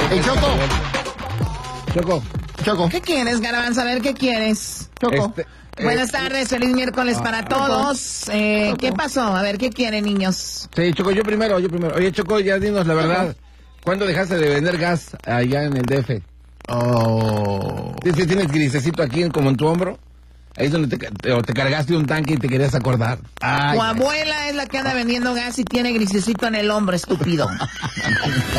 Hey, Choco. ¿Qué quieres, Garbanzo? A ver, ¿qué quieres? Choco. Buenas tardes, feliz miércoles para todos. ¿Qué pasó? A ver, ¿qué quieren, niños? Sí, Choco, yo primero. Oye, Choco, ya dinos la verdad. ¿Cuándo dejaste de vender gas allá en el DF? Oh. ¿Tienes grisecito aquí como en tu hombro? Ahí es donde te cargaste un tanque y te querías acordar. Tu abuela es la que anda vendiendo gas y tiene grisecito en el hombro, estúpido.